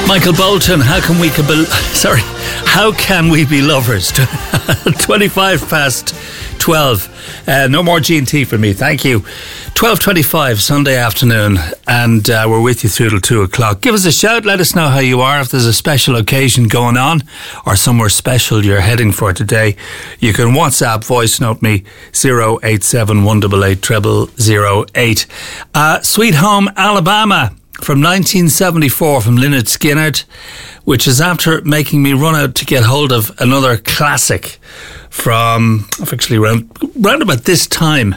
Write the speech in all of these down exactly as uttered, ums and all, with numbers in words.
Michael Bolton, how can we be, sorry, how can we be lovers? twenty-five past twelve. Uh, no more G and T for me, thank you. twelve twenty-five Sunday afternoon, and uh, we're with you through till two o'clock. Give us a shout, let us know how you are. If there's a special occasion going on or somewhere special you're heading for today, you can WhatsApp voice note me zero eight seven one eight eight zero zero zero eight. Uh, Sweet Home Alabama from nineteen seventy-four from Lynyrd Skynyrd, which is after making me run out to get hold of another classic from actually around, around about this time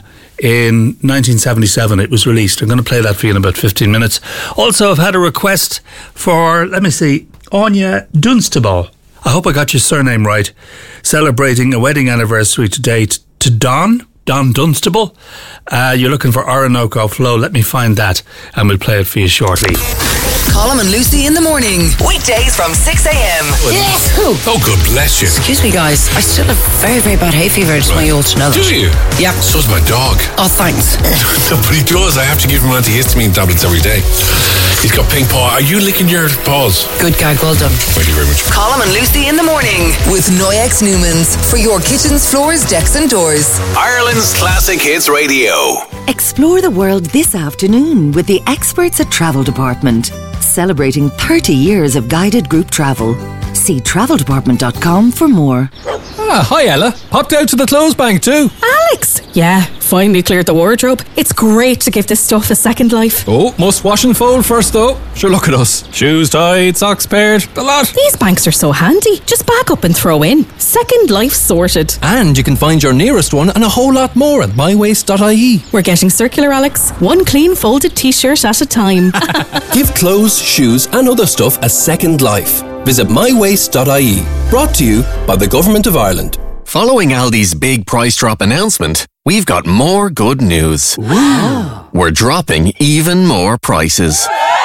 in nineteen seventy-seven it was released. I'm going to play that for you in about fifteen minutes. Also, I've had a request for, let me see, Anya Dunstable. I hope I got your surname right. Celebrating a wedding anniversary today t- to Don. Don Dunstable. Uh, you're looking for Orinoco Flow. Let me find that and we'll play it for you shortly. Colm and Lucy in the morning. Weekdays from six a.m. Yes. Who? Oh, God bless you. Excuse me, guys. I still have very, very bad hay fever. I just want you all to know that. Do you? Yeah. So's my dog. Oh, thanks. No, but he does. I have to give him antihistamine tablets every day. He's got pink paw. Are you licking your paws? Good gag. Well done. Thank you very much. Colm and Lucy in the morning with Noyex Newmans for your kitchens, floors, decks and doors. Ireland's Classic Hits Radio. Explore the world this afternoon with the experts at Travel Department. Celebrating thirty years of guided group travel. See travel department dot com for more. Ah, hi Ella. Popped out to the clothes bank too. Alex! Yeah, finally cleared the wardrobe. It's great to give this stuff a second life. Oh, must wash and fold first though. Sure, look at us. Shoes tied, socks paired, the lot. These banks are so handy. Just back up and throw in. Second life sorted. And you can find your nearest one and a whole lot more at my waste dot I E. We're getting circular, Alex. One clean folded t-shirt at a time. Give clothes, shoes and other stuff a second life. Visit my waste dot I E. Brought to you by the Government of Ireland. Following Aldi's big price drop announcement, we've got more good news. Wow. We're dropping even more prices.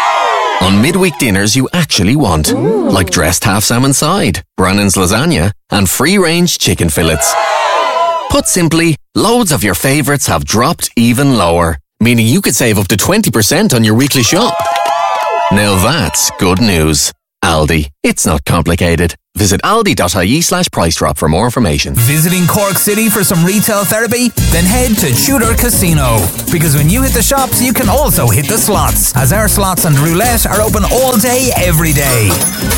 On midweek dinners you actually want, Ooh. Like dressed half salmon side, Brannan's lasagna, and free-range chicken fillets. Put simply, loads of your favourites have dropped even lower, meaning you could save up to twenty percent on your weekly shop. Now that's good news. Aldi. It's not complicated. Visit aldi dot I E slash price drop for more information. Visiting Cork City for some retail therapy? Then head to Tudor Casino. Because when you hit the shops, you can also hit the slots, as our slots and roulette are open all day, every day.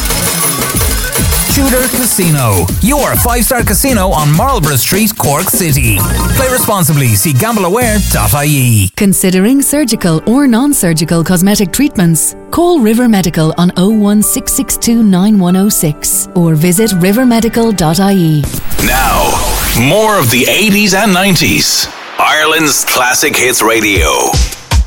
Tudor Casino, your five-star casino on Marlborough Street, Cork City. Play responsibly. See gamble aware dot I E. Considering surgical or non-surgical cosmetic treatments? Call River Medical on oh one six six two nine one oh six or visit river medical dot I E. Now, more of the eighties and nineties. Ireland's Classic Hits Radio.